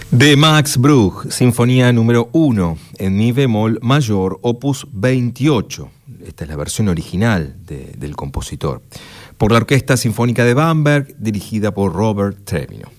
De Max Bruch, Sinfonía número 1, en mi bemol mayor, opus 28. Esta es la versión original del compositor. Por la Orquesta Sinfónica de Bamberg, dirigida por Robert Trevino.